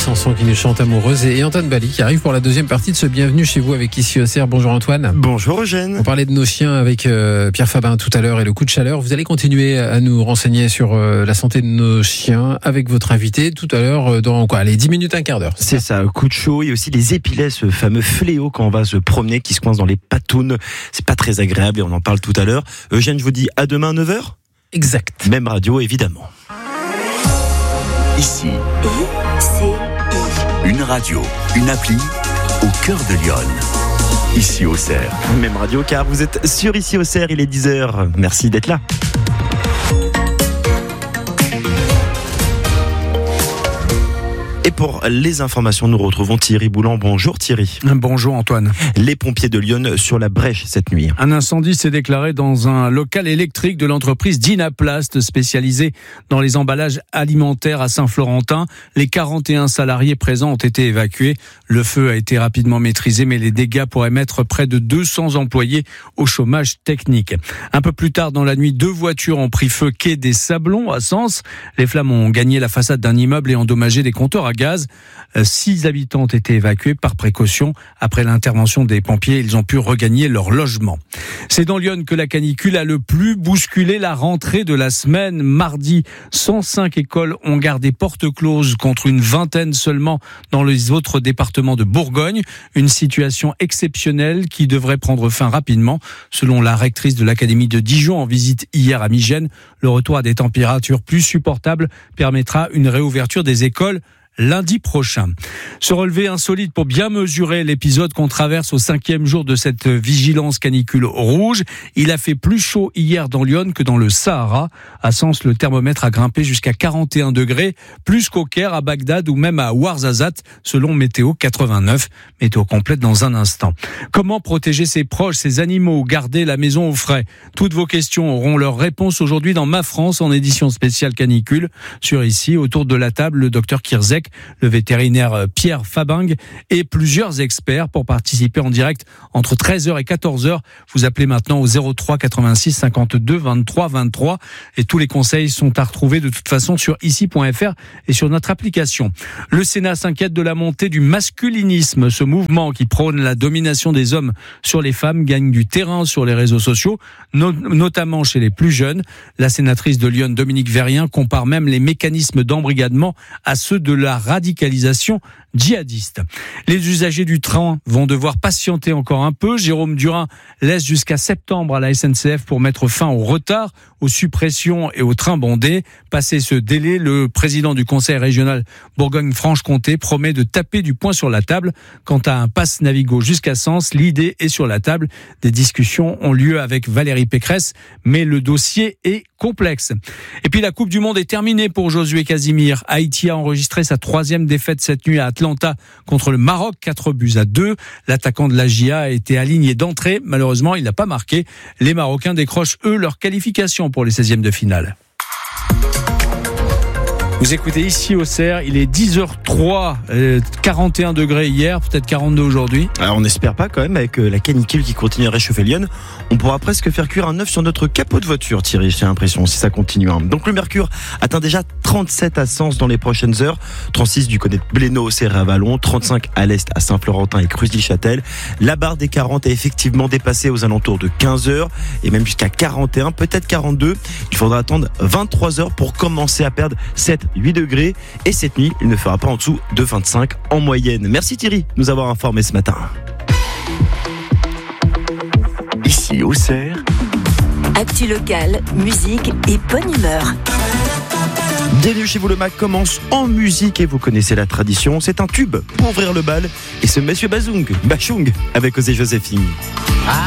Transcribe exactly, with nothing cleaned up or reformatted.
Sanson qui nous chante Amoureuse et Antoine Bali qui arrive pour la deuxième partie de ce Bienvenue chez vous avec Ici Auxerre. Bonjour Antoine. Bonjour Eugène. On parlait de nos chiens avec euh, Pierre Fabin tout à l'heure et le coup de chaleur. Vous allez continuer à nous renseigner sur euh, la santé de nos chiens avec votre invité tout à l'heure euh, dans quoi, les dix minutes, un quart d'heure. C'est ça, coup de chaud et aussi les épilets, ce fameux fléau quand on va se promener qui se coince dans les patounes. C'est pas très agréable et on en parle tout à l'heure. Eugène, je vous dis à demain neuf heures. Exact. Même radio évidemment. Ici, une radio, une appli au cœur de Lyon. Ici Auxerre. Même radio car vous êtes sur Ici Auxerre, il est dix heures. Merci d'être là. Et pour les informations, nous retrouvons Thierry Boulan. Bonjour Thierry. Bonjour Antoine. Les pompiers de Lyon sur la brèche cette nuit. Un incendie s'est déclaré dans un local électrique de l'entreprise Dynaplast spécialisée dans les emballages alimentaires à Saint-Florentin. Les quarante et un salariés présents ont été évacués. Le feu a été rapidement maîtrisé, mais les dégâts pourraient mettre près de deux cents employés au chômage technique. Un peu plus tard dans la nuit, deux voitures ont pris feu quai des Sablons à Sens. Les flammes ont gagné la façade d'un immeuble et endommagé des compteurs à gaz. Six habitants ont été évacués par précaution. Après l'intervention des pompiers, ils ont pu regagner leur logement. C'est dans Lyon que la canicule a le plus bousculé la rentrée de la semaine. Mardi, cent cinq écoles ont gardé porte close contre une vingtaine seulement dans les autres départements de Bourgogne. Une situation exceptionnelle qui devrait prendre fin rapidement. Selon la rectrice de l'académie de Dijon en visite hier à Migène, le retour à des températures plus supportables permettra une réouverture des écoles lundi prochain. Ce relevé insolite pour bien mesurer l'épisode qu'on traverse au cinquième jour de cette vigilance canicule rouge. Il a fait plus chaud hier dans Lyon que dans le Sahara. À Sens, le thermomètre a grimpé jusqu'à quarante et un degrés, plus qu'au Caire, à Bagdad ou même à Ouarzazate, selon Météo quatre-vingt-neuf. Météo complète dans un instant. Comment protéger ses proches, ses animaux, garder la maison au frais? Toutes vos questions auront leur réponse aujourd'hui dans Ma France en édition spéciale canicule. Sur Ici, autour de la table, le docteur Kirzek, le vétérinaire Pierre Fabin et plusieurs experts pour participer en direct entre treize heures et quatorze heures. Vous appelez maintenant au zéro trois quatre-vingt-six cinquante-deux vingt-trois vingt-trois et tous les conseils sont à retrouver de toute façon sur ici point f r et sur notre application. Le Sénat s'inquiète de la montée du masculinisme. Ce mouvement qui prône la domination des hommes sur les femmes gagne du terrain sur les réseaux sociaux, no- notamment chez les plus jeunes. La sénatrice de Lyon, Dominique Vérien, compare même les mécanismes d'embrigadement à ceux de la radicalisation djihadiste. Les usagers du train vont devoir patienter encore un peu. Jérôme Durin laisse jusqu'à septembre à la S N C F pour mettre fin au retard, aux suppressions et aux trains bondés. Passé ce délai, le président du conseil régional Bourgogne-Franche-Comté promet de taper du poing sur la table. Quant à un pass Navigo jusqu'à Sens, l'idée est sur la table. Des discussions ont lieu avec Valérie Pécresse, mais le dossier est complexe. Et puis la Coupe du Monde est terminée pour Josué Casimir. Haïti a enregistré sa troisième défaite cette nuit à Atlanta contre le Maroc, quatre buts à deux. L'attaquant de la J A a été aligné d'entrée. Malheureusement, il n'a pas marqué. Les Marocains décrochent, eux, leur qualification pour les seizièmes de finale. Vous écoutez Ici Auxerre, il est dix heures trois, euh, quarante et un degrés hier, peut-être quarante-deux aujourd'hui. Alors on n'espère pas quand même, avec la canicule qui continue à réchauffer Lyon, on pourra presque faire cuire un œuf sur notre capot de voiture, Thierry, j'ai l'impression, si ça continue. Hein. Donc le mercure atteint déjà trente-sept à Sens dans les prochaines heures, trente-six du côté de Blénaud, Auxerre et Avallon, trente-cinq à l'est à Saint-Florentin et Cruzy-Châtel. La barre des quarante est effectivement dépassée aux alentours de quinze heures et même jusqu'à quarante et un, peut-être quarante-deux. Il faudra attendre vingt-trois heures pour commencer à perdre sept huit degrés et cette nuit, il ne fera pas en dessous de vingt-cinq en moyenne. Merci Thierry de nous avoir informés ce matin. Ici Auxerre. Actu locale, musique et bonne humeur. Bienvenue chez vous, le Mac commence en musique et vous connaissez la tradition, c'est un tube pour ouvrir le bal et ce monsieur Bazoung, Bachung avec Osée Joséphine.